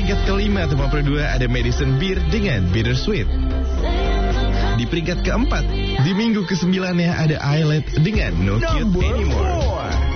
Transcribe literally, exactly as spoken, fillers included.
peringkat kelima atau lima puluh dua ada Madison Beer dengan Bittersweet. Di peringkat keempat, di minggu kesembilannya ada Islet dengan No Cute Anymore.